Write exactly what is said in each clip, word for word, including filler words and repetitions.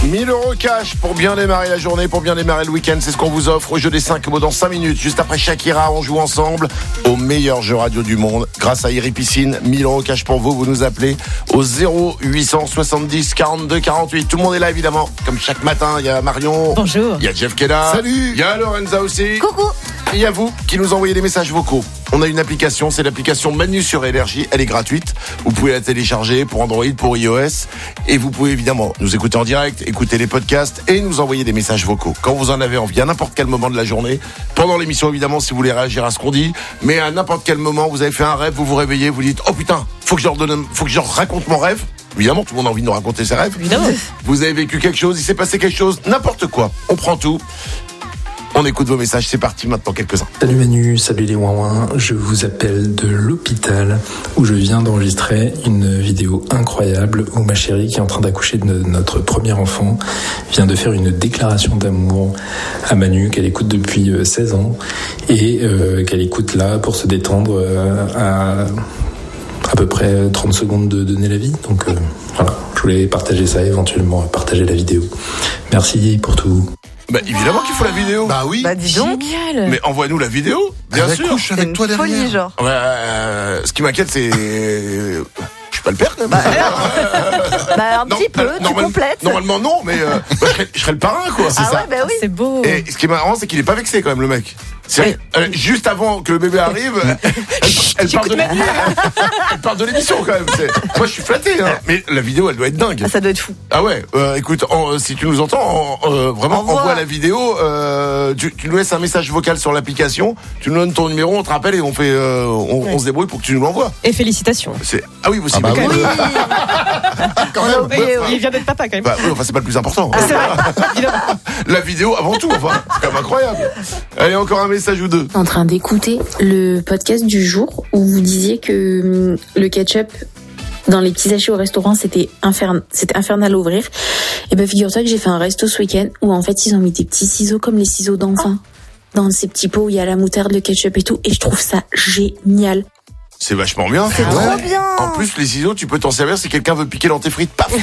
mille euros cash pour bien démarrer la journée, pour bien démarrer le week-end. C'est ce qu'on vous offre au jeu des cinq mots dans cinq minutes. Juste après Shakira, on joue ensemble au meilleur jeu radio du monde. Grâce à Iri Piscine, mille euros cash pour vous. Vous nous appelez au zéro huit cent soixante-dix quarante-deux quarante-huit. Tout le monde est là évidemment. Comme chaque matin, il y a Marion. Bonjour. Il y a Jeff qui est là. Salut. Il y a Lorenza aussi. Coucou. Et il y a vous qui nous envoyez des messages vocaux. On a une application, c'est l'application Manu sur Énergie. Elle est gratuite. Vous pouvez la télécharger pour Android, pour iOS. Et vous pouvez évidemment nous écouter en direct, écouter les podcasts et nous envoyer des messages vocaux. Quand vous en avez envie, à n'importe quel moment de la journée. Pendant l'émission, évidemment, si vous voulez réagir à ce qu'on dit. Mais à n'importe quel moment, vous avez fait un rêve, vous vous réveillez, vous dites, oh putain, faut que je leur donne, faut que je leur raconte mon rêve. Évidemment, tout le monde a envie de nous raconter ses rêves. Évidemment. Vous avez vécu quelque chose, il s'est passé quelque chose, n'importe quoi. On prend tout. On écoute vos messages, c'est parti maintenant, quelques-uns. Salut Manu, salut les ouin-ouin, je vous appelle de l'hôpital où je viens d'enregistrer une vidéo incroyable où ma chérie qui est en train d'accoucher de notre premier enfant vient de faire une déclaration d'amour à Manu qu'elle écoute depuis seize ans et euh, qu'elle écoute là pour se détendre euh, à à peu près trente secondes de donner la vie. Donc euh, voilà, je voulais partager ça, éventuellement partager la vidéo. Merci pour tout. Bah évidemment qu'il faut la vidéo. Bah oui. Bah dis donc. Génial. Mais envoie-nous la vidéo, bien Elle sûr. accouche avec C'est toi une folie, derrière. genre. Ouais, euh, ce qui m'inquiète, c'est, je suis pas le père quand même. Bah, bah un Non, petit peu, euh, tu normal- complètes. Normalement non, mais euh, bah, je, serais, je serais le parrain quoi. C'est Ah ça. ouais, bah oui. C'est beau. Et ce qui est marrant, c'est qu'il est pas vexé quand même le mec. C'est Oui. euh, juste avant que le bébé arrive, elle, elle, parle de l'émission. Elle parle de l'émission quand même. C'est- Moi je suis flatté, hein. Mais la vidéo elle doit être dingue. Ah, ça doit être fou. Ah ouais, euh, écoute, en, si tu nous entends, en, euh, vraiment Envoie. envoie la vidéo. Euh, tu, tu nous laisses un message vocal sur l'application. Tu nous donnes ton numéro, on te rappelle et on fait, euh, on, Ouais. on se débrouille pour que tu nous l'envoies. Et félicitations. C'est ah oui, aussi. Ah bah mais- oui. quand On a même. oublié, Ouais, oui. Il vient d'être papa quand même. Bah, oui, enfin c'est pas le plus important. C'est vrai, évidemment. La vidéo avant tout. Enfin, c'est quand même incroyable. Allez, encore un message ou deux. En train d'écouter le podcast du jour où vous disiez que hum, le ketchup dans les petits sachets au restaurant c'était infern- c'était infernal à ouvrir. Et ben figure-toi que j'ai fait un resto ce week-end où en fait ils ont mis des petits ciseaux comme les ciseaux d'enfant dans ces petits pots où il y a la moutarde, le ketchup et tout, et je trouve ça génial. C'est vachement bien. C'est trop bien. En plus, les ciseaux, tu peux t'en servir si quelqu'un veut piquer dans tes frites. Paf.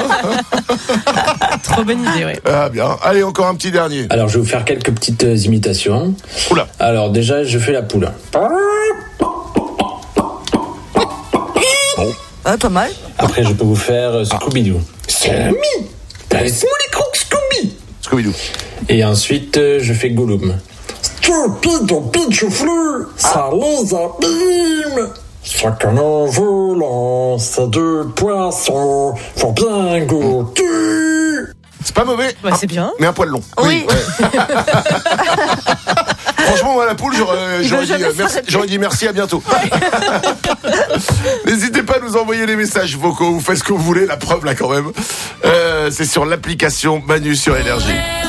Trop bonne idée, ouais. Ah bien. Allez, encore un petit dernier. Alors, je vais vous faire quelques petites euh, imitations. Oula. Alors, déjà, je fais la poule. Ouais, pas mal. Après, je peux vous faire euh, Scooby-Doo. Sammy, laisse-moi les crocs, Scooby. Scooby-Doo. Et ensuite, euh, je fais Gollum. Stupide pitchoufleux, ça les abîme. Chacun en volant, c'est deux poissons, faut bien goûter. C'est pas mauvais. Ouais, c'est bien. Mais un poil long. Oui. Franchement, moi, la poule, j'aurais, Il j'aurais veut dit, jamais euh, merci, s'arrêter. j'aurais dit merci, à bientôt. N'hésitez pas à nous envoyer les messages vocaux. Vous faites ce que vous voulez. La preuve, là, quand même. Euh, c'est sur l'application Manu sur Énergie.